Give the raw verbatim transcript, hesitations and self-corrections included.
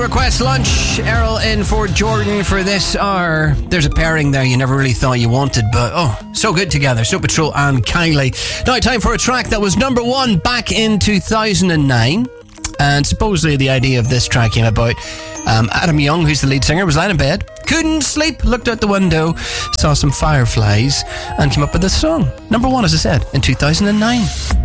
Request lunch. Errol in for Jordan for this hour. There's a pairing there you never really thought you wanted, but oh, so good together. Snow Patrol and Kylie. Now, time for a track that was number one back in two thousand nine. And supposedly the idea of this track came about. Um, Adam Young, who's the lead singer, was lying in bed, couldn't sleep, looked out the window, saw some fireflies, and came up with this song. Number one, as I said, in two thousand nine.